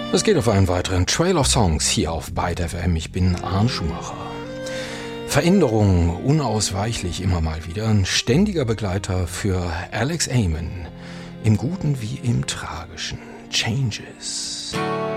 Es geht auf einen weiteren Trail of Songs hier auf Byte FM. Ich bin Arndt Schumacher. Veränderungen unausweichlich immer mal wieder. Ein ständiger Begleiter für Alex Amen. Im Guten wie im Tragischen. Changes.